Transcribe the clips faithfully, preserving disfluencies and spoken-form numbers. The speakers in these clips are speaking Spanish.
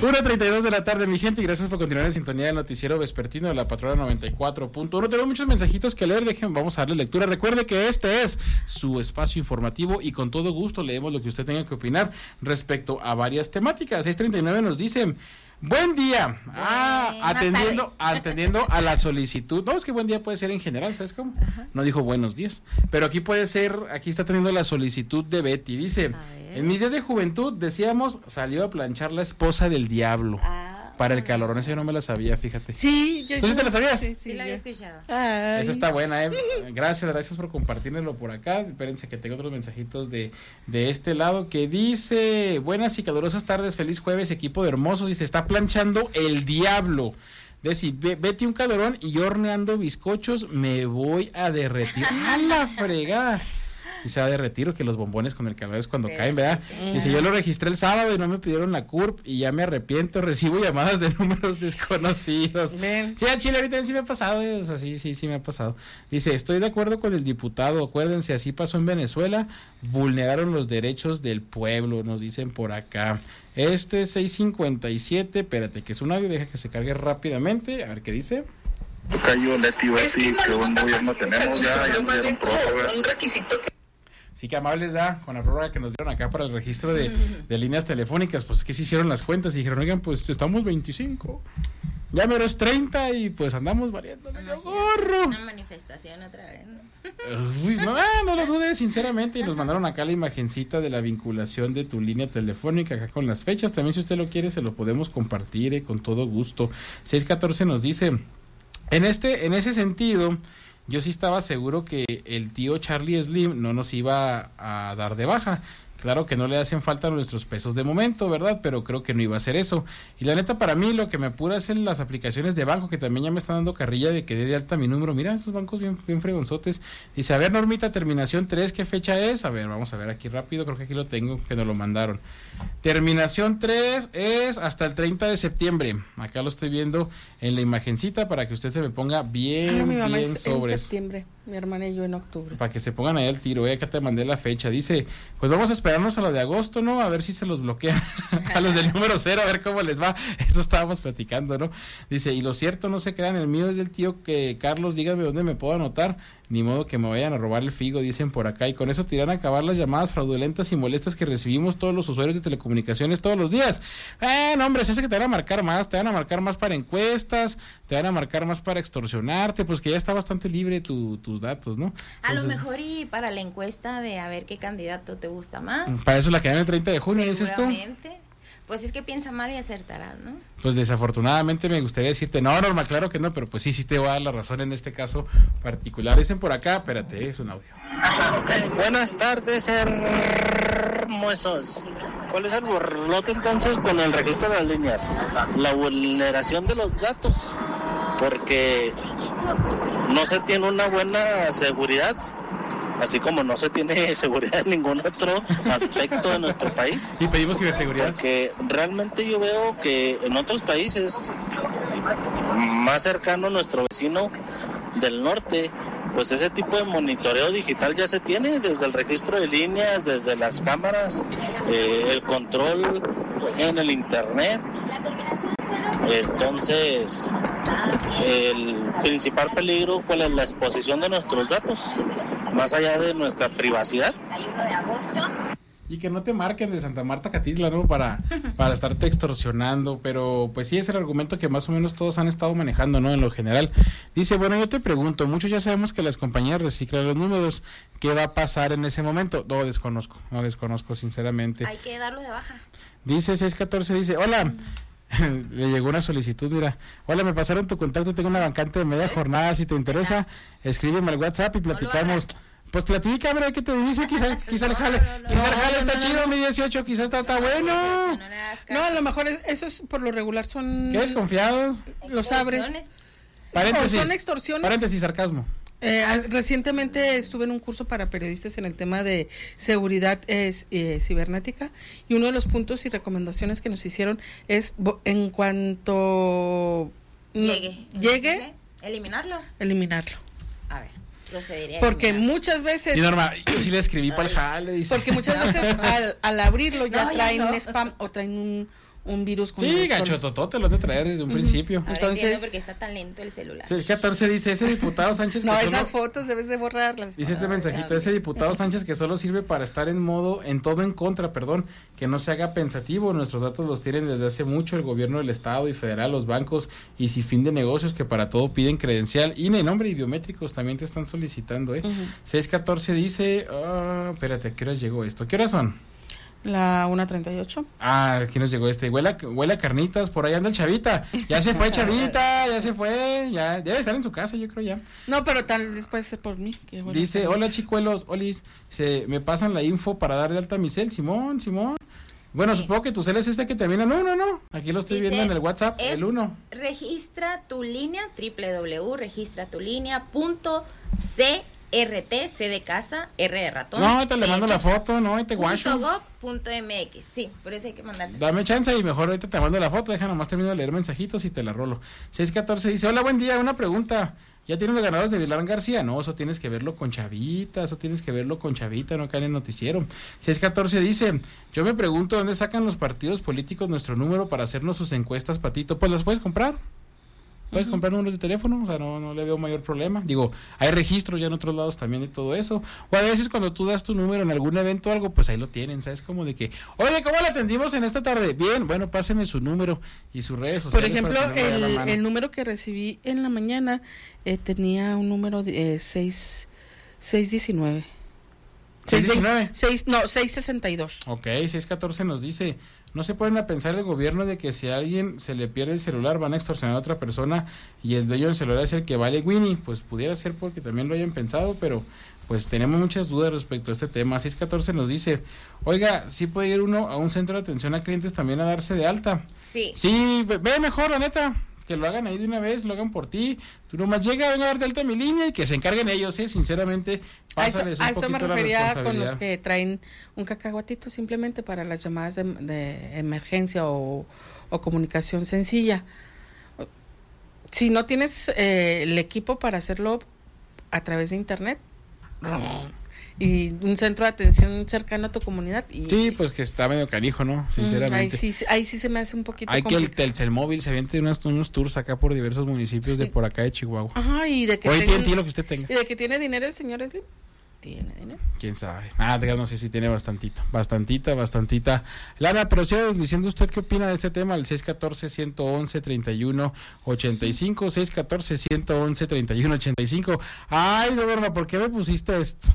una treinta y dos de la tarde, mi gente, y gracias por continuar en sintonía del noticiero vespertino de la Patrona noventa y cuatro punto uno. Tenemos muchos mensajitos que leer, dejen, vamos a darle lectura. Recuerde que este es su espacio informativo y con todo gusto leemos lo que usted tenga que opinar respecto a varias temáticas. seis treinta y nueve nos dice... Buen día, ah, atendiendo, atendiendo a la solicitud. No, es que buen día puede ser en general, ¿sabes cómo? Ajá. No dijo buenos días, pero aquí puede ser, aquí está teniendo la solicitud de Betty. Dice, en mis días de juventud, decíamos, salió a planchar la esposa del diablo. Ah. Para el calorón, eso yo no me la sabía, fíjate. Sí, yo... ¿Tú sí te la sabías? Sí, sí, sí la había escuchado. Ay. Esa está buena, eh. Gracias, gracias por compartirlo por acá. Espérense que tengo otros mensajitos de, de este lado que dice, buenas y calurosas tardes, feliz jueves, equipo de hermosos. Dice, está planchando el diablo. Dice, vete un calorón y yo horneando bizcochos, me voy a derretir. ¡A la fregada! Y se va a derretir, o que los bombones con el calor es cuando sí, caen, ¿verdad? Sí. Dice, yo lo registré el sábado y no me pidieron la C U R P y ya me arrepiento, recibo llamadas de números desconocidos. Bien. Sí, a Chile ahorita sí me ha pasado, o sea, sí, sí, sí me ha pasado. Dice, estoy de acuerdo con el diputado, acuérdense, así pasó en Venezuela, vulneraron los derechos del pueblo, nos dicen por acá. Este seis cincuenta y siete, espérate, que es un audio, deja que se cargue rápidamente, a ver qué dice. Tocayo, Leti, Betty, qué buen gobierno tenemos, ya, ya nos dieron prórroga. Un requisito que... Sí, que amables ya con la prórroga que nos dieron acá para el registro de, de líneas telefónicas, pues es que se hicieron las cuentas y dijeron, oigan, pues estamos veinticinco, ya mero es treinta y pues andamos variando el gorro. Una manifestación otra vez, ¿no? Uy, no, ah, no lo dudes, sinceramente, y nos mandaron acá la imagencita de la vinculación de tu línea telefónica acá con las fechas, también si usted lo quiere se lo podemos compartir eh, con todo gusto. seis catorce nos dice, en este, en ese sentido... Yo sí estaba seguro que el tío Charlie Slim no nos iba a dar de baja. Claro que no le hacen falta nuestros pesos de momento, ¿verdad? Pero creo que no iba a ser eso. Y la neta, para mí, lo que me apura es en las aplicaciones de banco, que también ya me están dando carrilla de que dé de alta mi número. Mira, esos bancos bien, bien fregonzotes. Dice, a ver, Normita, terminación tres, ¿qué fecha es? A ver, vamos a ver aquí rápido, creo que aquí lo tengo, que nos lo mandaron. Terminación tres es hasta el treinta de septiembre. Acá lo estoy viendo en la imagencita para que usted se me ponga bien, ah, mi mamá bien es sobres. En septiembre, mi hermana y yo en octubre. Para que se pongan ahí al tiro, eh, acá te mandé la fecha. Dice, pues vamos a esperarnos a lo de agosto, ¿no? A ver si se los bloquean a los del número cero, a ver cómo les va. Eso estábamos platicando, ¿no? Dice, y lo cierto, no se crean, el mío es del tío que Carlos, dígame dónde me puedo anotar. Ni modo que me vayan a robar el figo, dicen por acá, y con eso tiran a acabar las llamadas fraudulentas y molestas que recibimos todos los usuarios de telecomunicaciones todos los días. Eh, no, hombre, se hace que te van a marcar más, te van a marcar más para encuestas, te van a marcar más para extorsionarte, pues que ya está bastante libre tu, tus datos, ¿no? Entonces, a lo mejor y para la encuesta de a ver qué candidato te gusta más. Para eso la que dan el treinta de junio, ¿dices tú? Seguramente. Pues es que piensa mal y acertarás, ¿no? Pues desafortunadamente me gustaría decirte, no, Norma, claro que no, pero pues sí, sí te voy a dar la razón en este caso particular. Dicen por acá, espérate, es un audio. Buenas tardes, hermosos. ¿Cuál es el borlote entonces con el registro de las líneas? La vulneración de los datos, porque no se tiene una buena seguridad, así como no se tiene seguridad en ningún otro aspecto de nuestro país. Y pedimos ciberseguridad. Porque realmente yo veo que en otros países, más cercano a nuestro vecino del norte, pues ese tipo de monitoreo digital ya se tiene desde el registro de líneas, desde las cámaras, eh, el control en el internet. Entonces, el principal peligro, ¿cuál es? La exposición de nuestros datos, más allá de nuestra privacidad. Y que no te marquen de Santa Marta Catitla, ¿no? Para, para estarte extorsionando, pero pues sí es el argumento que más o menos todos han estado manejando, ¿no? En lo general. Dice, bueno, yo te pregunto, muchos ya sabemos que las compañías reciclan los números, ¿qué va a pasar en ese momento? No, desconozco, no desconozco sinceramente. Hay que darlo de baja. Dice seis catorce, dice, hola, le llegó una solicitud, mira, hola, me pasaron tu contacto, tengo una vacante de media jornada, si te interesa, escríbeme al WhatsApp y platicamos. No pues platica, hombre, ¿qué te dice? Quizá, quizá el jale, no, no, quizá el jale no, está no, chido, no. Mi dieciocho, quizás está, está bueno. No, a lo mejor es, eso es por lo regular son... ¿Qué desconfiados? Los abres. Paréntesis, son extorsiones. Paréntesis, sarcasmo. Eh, recientemente estuve en un curso para periodistas en el tema de seguridad es, eh, cibernética, y uno de los puntos y recomendaciones que nos hicieron es en cuanto llegue, no, llegue eliminarlo. Eliminarlo. A ver. Porque muchas veces... Y Norma, yo sí le escribí para el jale. Dice. Porque muchas veces al, al abrirlo ya no, traen ya no. spam o traen un, un virus con Sí, gachototó, te lo han de traer desde un uh-huh. principio. Ahora Entonces, porque está tan lento el celular. seis catorce dice, ese diputado Sánchez que no, solo... esas fotos debes de borrarlas. Dice este mensajito, ese diputado Sánchez que solo sirve para estar en modo, en todo en contra, perdón, que no se haga pensativo, nuestros datos los tienen desde hace mucho el gobierno del estado y federal, los bancos y sin fin de negocios que para todo piden credencial, I N E, nombre y biométricos también te están solicitando, ¿eh? Uh-huh. seis catorce dice, oh, espérate, ¿a qué horas llegó esto? ¿Qué horas son? La una treinta y ocho. Ah, aquí nos llegó este, huele a, huele a carnitas, por ahí anda el Chavita, ya se fue Chavita, ya se fue, ya debe estar en su casa, yo creo ya. No, pero tal vez puede ser por mí. Que dice, hola chicuelos, olis, se me pasan la info para dar de alta mi cel, Simón, Simón. Bueno, sí. Supongo que tu cel es este que termina, no, no, no, aquí lo estoy dice, viendo en el WhatsApp, el uno. Registra tu línea, doble u doble u doble u punto registra tu línea punto c R T, C de casa, R de ratón. No, te le mando la foto, no, te guacho. .gov.mx, sí, por eso hay que mandarse. Dame chance y mejor ahorita te mando la foto, deja nomás termino de leer mensajitos y te la rolo. seis catorce dice, hola, buen día, una pregunta. ¿Ya tienen los ganadores de Vilán García? No, eso tienes que verlo con Chavita, eso tienes que verlo con Chavita, no cae en el noticiero. seis catorce dice, yo me pregunto dónde sacan los partidos políticos nuestro número para hacernos sus encuestas, Patito. Pues las puedes comprar. Puedes uh-huh. comprar números de teléfono, o sea, no, no le veo mayor problema. Digo, hay registros ya en otros lados también de todo eso. O a veces cuando tú das tu número en algún evento o algo, pues ahí lo tienen, ¿sabes? Como de que, oye, ¿cómo la atendimos en esta tarde? Bien, bueno, páseme su número y sus redes sociales. Por ejemplo, el, el número que recibí en la mañana eh, tenía un número de eh, seis diecinueve. ¿seis diecinueve? seis, no, seis sesenta y dos. Ok, seis catorce nos dice... No se pueden a pensar el gobierno de que si a alguien se le pierde el celular van a extorsionar a otra persona y el dueño del celular es el que vale Winnie. Pues pudiera ser porque también lo hayan pensado, pero pues tenemos muchas dudas respecto a este tema. seis catorce nos dice, oiga, ¿sí puede ir uno a un centro de atención a clientes también a darse de alta? Sí. Sí, ve, ve mejor, la neta. Que lo hagan ahí de una vez, lo hagan por ti, tú nomás llega, venga a darte alta mi línea y que se encarguen ellos, eh, sinceramente, pásales un a eso, a eso me refería con los que traen un cacahuatito simplemente para las llamadas de, de emergencia o, o comunicación sencilla. Si no tienes eh, el equipo para hacerlo a través de internet, y un centro de atención cercano a tu comunidad y sí, pues que está medio canijo, ¿no? Sinceramente. Ahí sí, ahí sí se me hace un poquito hay complicado. Que el Telcel se aviente unos, unos tours acá por diversos municipios de por acá de Chihuahua. Ajá, y de que Hoy tiene lo que usted tenga. Y de que tiene dinero el señor Slim. Tiene dinero. Quién sabe. Ah, no sé si tiene bastantito. Bastantita, bastantita. Lana, pero siga diciendo usted qué opina de este tema. El seis catorce, ciento once, treinta y uno, ochenta y cinco. seis catorce, ciento once, treinta y uno, ochenta y cinco. Ay, no, Norma, ¿por qué me pusiste esto?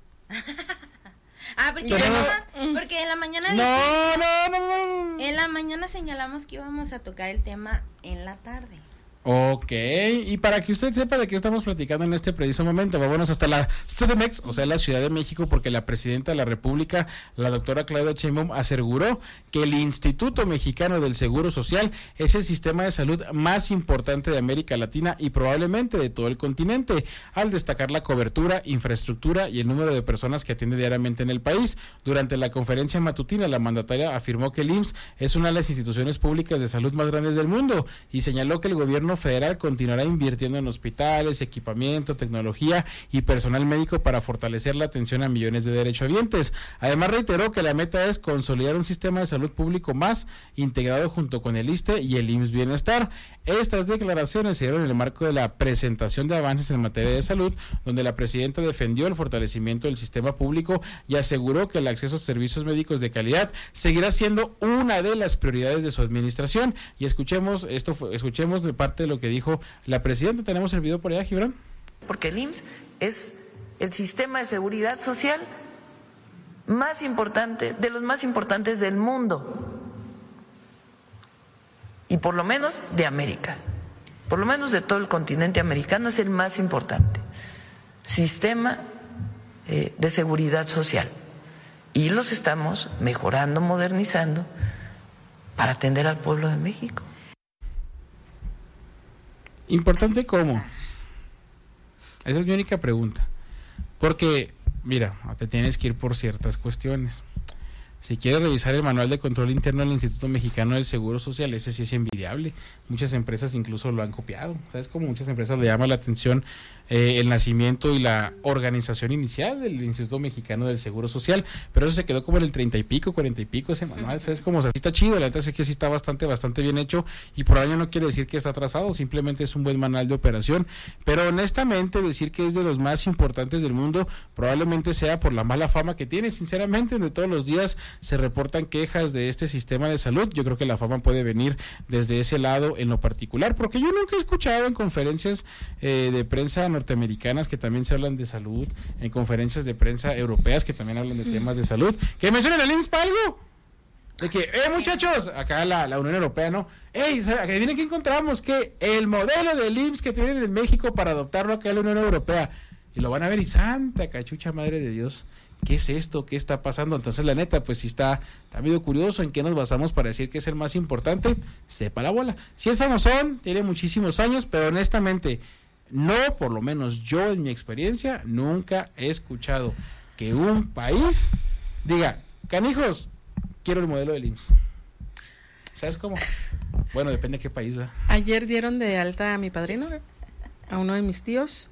ah, porque, no, no, porque en la mañana no, no, no, no. En la mañana señalamos que íbamos a tocar el tema en la tarde. Ok, y para que usted sepa de qué estamos platicando en este preciso momento, vámonos hasta la C D M X, o sea, la Ciudad de México, porque la presidenta de la República, la doctora Claudia Sheinbaum, aseguró que el Instituto Mexicano del Seguro Social es el sistema de salud más importante de América Latina y probablemente de todo el continente, al destacar la cobertura, infraestructura y el número de personas que atiende diariamente en el país. Durante la conferencia matutina, la mandataria afirmó que el I M S S es una de las instituciones públicas de salud más grandes del mundo y señaló que el gobierno federal continuará invirtiendo en hospitales, equipamiento, tecnología y personal médico para fortalecer la atención a millones de derechohabientes. Además reiteró que la meta es consolidar un sistema de salud público más integrado junto con el I S S S T E y el I M S S Bienestar. Estas declaraciones se dieron en el marco de la presentación de avances en materia de salud, donde la presidenta defendió el fortalecimiento del sistema público y aseguró que el acceso a servicios médicos de calidad seguirá siendo una de las prioridades de su administración. Y escuchemos esto, fue, escuchemos de parte de lo que dijo la presidenta. Tenemos el video por allá, Gibran. Porque el I M S S es el sistema de seguridad social más importante, de los más importantes del mundo. Y por lo menos de América, por lo menos de todo el continente americano, es el más importante sistema eh, de seguridad social. Y los estamos mejorando, modernizando para atender al pueblo de México. ¿Importante cómo? Esa es mi única pregunta. Porque, mira, te tienes que ir por ciertas cuestiones. Si quiere revisar el manual de control interno del Instituto Mexicano del Seguro Social, ese sí es envidiable. Muchas empresas incluso lo han copiado. ¿Sabes cómo muchas empresas le llama la atención eh, el nacimiento y la organización inicial del Instituto Mexicano del Seguro Social? Pero eso se quedó como en el treinta y pico, cuarenta y pico ese manual. ¿Sabes cómo? O sea, sí está chido, la verdad es que sí está bastante, bastante bien hecho, y por año no quiere decir que está atrasado, simplemente es un buen manual de operación. Pero honestamente decir que es de los más importantes del mundo probablemente sea por la mala fama que tiene, sinceramente, donde todos los días se reportan quejas de este sistema de salud. Yo creo que la fama puede venir desde ese lado en lo particular, porque yo nunca he escuchado en conferencias eh, de prensa norteamericanas que también se hablan de salud, en conferencias de prensa europeas que también hablan de mm. temas de salud, que mencionen el I M S S para algo. De que, eh muchachos, acá la, la Unión Europea, ¿no? Ey, adivinen qué encontramos, que el modelo del I M S S que tienen en México para adoptarlo acá en la Unión Europea, y lo van a ver y santa cachucha madre de Dios, ¿qué es esto? ¿Qué está pasando? Entonces la neta, pues sí está, está medio curioso en qué nos basamos para decir que es el más importante. Sepa la bola. Si es famosón, tiene muchísimos años, pero honestamente, no, por lo menos yo en mi experiencia, nunca he escuchado que un país diga, canijos, quiero el modelo del I M S S. ¿Sabes cómo? Bueno, depende de qué país, ¿verdad? Ayer dieron de alta a mi padrino, a uno de mis tíos.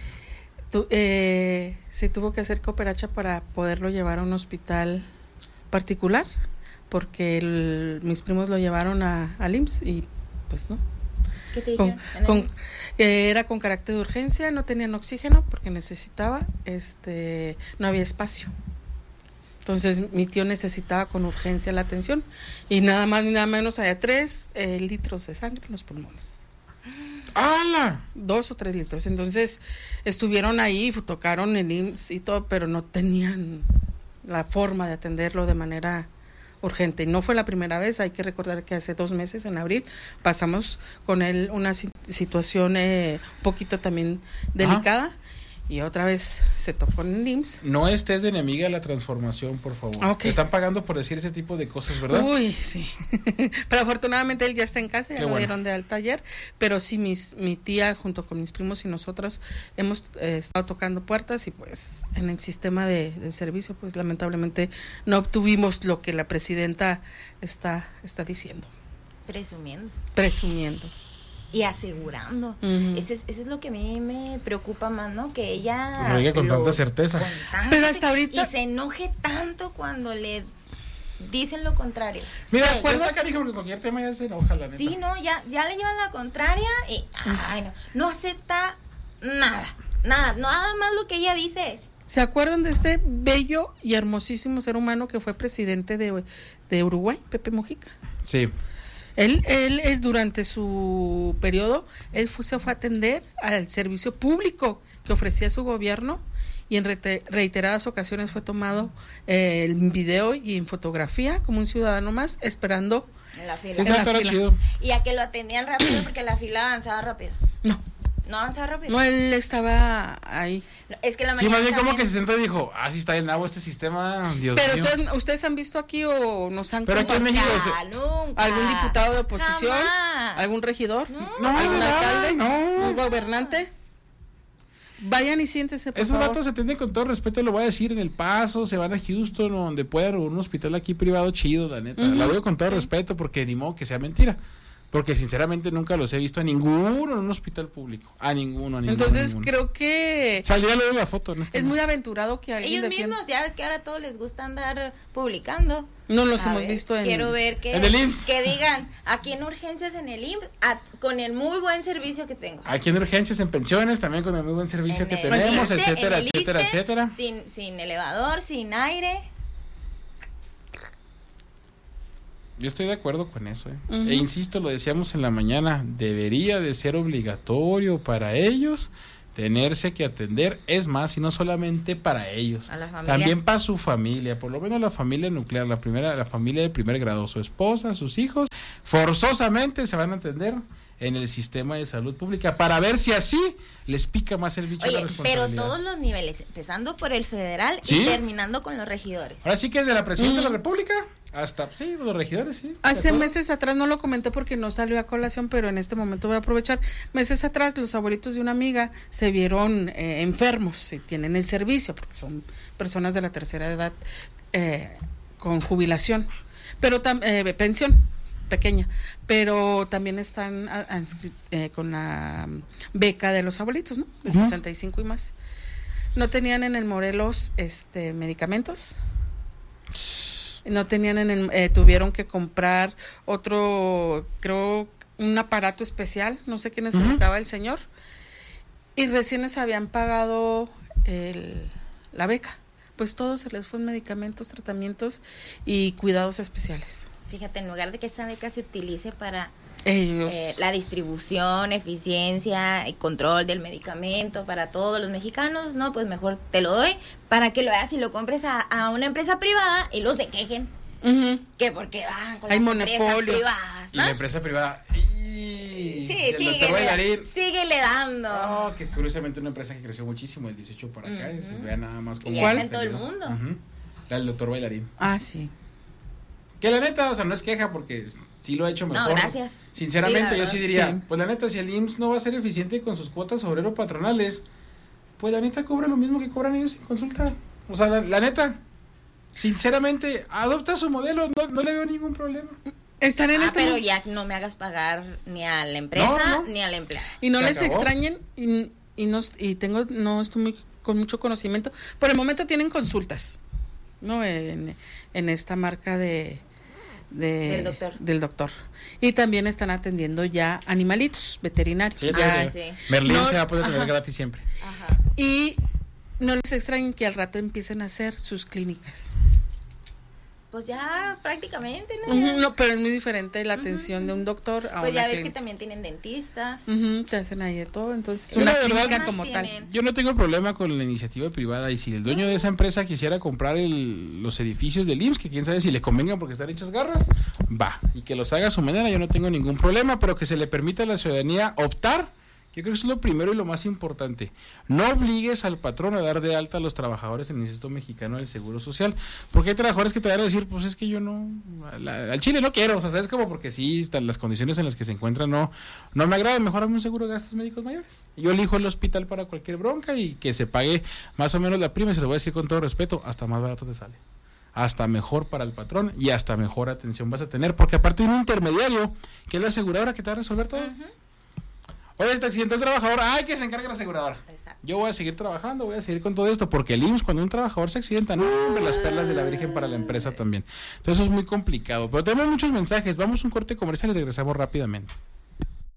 Tu, eh, se tuvo que hacer cooperacha para poderlo llevar a un hospital particular, porque el, mis primos lo llevaron a, al I M S S y pues no. ¿Qué te con, dijeron? con, eh, era con carácter de urgencia, no tenían oxígeno porque necesitaba, este, no había espacio. Entonces mi tío necesitaba con urgencia la atención y nada más ni nada menos había tres eh, litros de sangre en los pulmones. ¡Hala! Dos o tres litros. Entonces estuvieron ahí, tocaron el I M S S y todo, pero no tenían la forma de atenderlo de manera urgente. Y no fue la primera vez. Hay que recordar que hace dos meses, en abril, pasamos con él una situación eh, un poquito también delicada. Ajá. Y otra vez se tocó en el I M S S. No estés de enemiga de la transformación, por favor. Okay. Te están pagando por decir ese tipo de cosas, ¿verdad? Uy, sí. Pero afortunadamente él ya está en casa, ya Qué lo bueno. dieron de alta ayer. Pero sí, mis, mi tía junto con mis primos y nosotros hemos eh, estado tocando puertas y pues en el sistema de, del servicio, pues lamentablemente no obtuvimos lo que la presidenta está, está diciendo. Presumiendo. Presumiendo. Y asegurando. Uh-huh. Ese, es, ese es lo que a mí me preocupa más, ¿no? Que ella... Lo diga con lo, tanta certeza. Con tanta, pero hasta ahorita... Y se enoje tanto cuando le dicen lo contrario. Mira, ya está canijo porque cualquier tema ya se enoja, la neta. Sí, no, ya, ya le llevan la contraria y... Ay, no. No acepta nada. Nada. Nada más lo que ella dice es... ¿Se acuerdan de este bello y hermosísimo ser humano que fue presidente de, de Uruguay, Pepe Mujica? Sí. Él, él, él durante su periodo, él fue, se fue a atender al servicio público que ofrecía su gobierno y en reiter, reiteradas ocasiones fue tomado eh, en video y en fotografía como un ciudadano más esperando en la fila. Sí, en la fila. Chido. Y a que lo atendían rápido porque la fila avanzaba rápido. No. No avanzaba rápido. No, él estaba ahí. Es que la sí, más bien también... como que se sentó y dijo, ah, sí está el nabo este sistema, Dios Pero mío. ustedes, ustedes han visto aquí o nos han Pero aquí en México se... nunca. ¿Algún diputado de oposición? Jamás. ¿Algún regidor? No. ¿Algún no, alcalde? no. ¿Un gobernante? Vayan y siéntense, por Esos favor. vatos se atienden con todo respeto, lo voy a decir, en El Paso, se van a Houston, o donde puedan, o un hospital aquí privado chido, la neta. Uh-huh. La digo con todo sí. respeto, porque ni modo que sea mentira. Porque sinceramente nunca los he visto a ninguno en un hospital público. A ninguno, a ninguno. Entonces a ninguno. creo que... Saldría luego la foto. No es mal. Muy aventurado que alguien... Ellos defienda. mismos, ya ves que ahora a todos les gusta andar publicando. No los a hemos ver, visto en... Quiero ver que... En el I M S S. Que digan, aquí en urgencias en el I M S S, a, con el muy buen servicio que tengo. Aquí en urgencias, en pensiones, también con el muy buen servicio en que el, tenemos, este, etcétera, el etcétera, este, etcétera. Sin, sin elevador, sin aire. Yo estoy de acuerdo con eso, ¿eh? Uh-huh. E insisto, lo decíamos en la mañana, debería de ser obligatorio para ellos tenerse que atender, es más, y no solamente para ellos, a la familia. También para su familia, por lo menos la familia nuclear, la primera, la familia de primer grado, su esposa, sus hijos, forzosamente se van a atender en el sistema de salud pública para ver si así les pica más el bicho. Oye, la responsabilidad. pero todos los niveles, empezando por el federal ¿Sí? y terminando con los regidores. Ahora sí que desde la presidenta mm. de la República hasta, sí, los regidores, sí. Hace meses atrás, no lo comenté porque no salió a colación, pero en este momento voy a aprovechar. Meses atrás, los abuelitos de una amiga se vieron eh, enfermos y tienen el servicio, porque son personas de la tercera edad, eh, con jubilación, pero también eh, pensión pequeña, pero también están a, a, eh, con la beca de los abuelitos, ¿no? De uh-huh. sesenta y cinco y más. No tenían en el Morelos este medicamentos. No tenían en el eh, tuvieron que comprar otro, creo, un aparato especial, no sé qué necesitaba uh-huh. el señor. Y recién les habían pagado el, la beca. Pues todo se les fue en medicamentos, tratamientos y cuidados especiales. Fíjate, en lugar de que esa beca se utilice para Ellos. Eh, la distribución, eficiencia y control del medicamento para todos los mexicanos, no, pues mejor te lo doy para que lo hagas y lo compres a, a una empresa privada y los se quejen. Uh-huh. Que porque van con Hay las monopolio. empresas privadas, ¿no? Y la empresa privada... Y... Sí, síguele, síguele dando. Oh, que curiosamente una empresa que creció muchísimo el dieciocho para acá, uh-huh. y se vea nada más como... Y en todo el mundo. Uh-huh. La del doctor Bailarín. Ah, sí. Que la neta, o sea, no es queja porque sí lo ha hecho mejor. No, gracias. Sinceramente, sí, yo sí diría, sí. pues la neta, si el I M S S no va a ser eficiente con sus cuotas obrero patronales, pues la neta cobra lo mismo que cobran ellos sin consulta. O sea, la, la neta, sinceramente, adopta su modelo, no, no le veo ningún problema. Están en ah, este pero mo- ya no me hagas pagar ni a la empresa no, no. ni al empleado. Y no Se les acabó. extrañen y, y, no, y tengo, no estoy muy, con mucho conocimiento. Por el momento tienen consultas, ¿no? En, en esta marca de... De, del doctor. del doctor. Y también están atendiendo ya animalitos veterinarios. Sí, Ah, ya, sí. Merlín No, se va a poder tener ajá. gratis siempre. Ajá. Y no les extrañen que al rato empiecen a hacer sus clínicas. Pues ya prácticamente, ¿no? Uh-huh, no, pero es muy diferente la atención uh-huh. de un doctor a Pues una ya ves clínica. que también tienen dentistas. Uh-huh, te hacen ahí de todo, entonces es Yo una la verdad, clínica más como tienen? tal. Yo no tengo problema con la iniciativa privada y si el dueño de esa empresa quisiera comprar el, los edificios del I M S S, que quién sabe si le convengan porque están hechas garras, va, y que los haga a su manera, yo no tengo ningún problema, pero que se le permita a la ciudadanía optar. Yo creo que eso es lo primero y lo más importante. No obligues al patrón a dar de alta a los trabajadores en el Instituto Mexicano del Seguro Social. Porque hay trabajadores que te van a decir, pues es que yo no, la, al Chile no quiero. O sea, ¿sabes? Como porque sí, están las condiciones en las que se encuentran no, no me agradan. Mejor hazme un seguro de gastos médicos mayores. Yo elijo el hospital para cualquier bronca y que se pague más o menos la prima. Y se lo voy a decir con todo respeto, hasta más barato te sale. Hasta mejor para el patrón y hasta mejor atención vas a tener. Porque aparte de un intermediario, que es la aseguradora que te va a resolver todo. Uh-huh. Oye, te accidentó el trabajador, ¡ay, que se encargue la aseguradora! Exacto. Yo voy a seguir trabajando, voy a seguir con todo esto, porque el I M S S, cuando un trabajador se accidenta, no, hombre, las perlas de la Virgen para la empresa también. Entonces eso es muy complicado. Pero tenemos muchos mensajes, vamos a un corte comercial y regresamos rápidamente.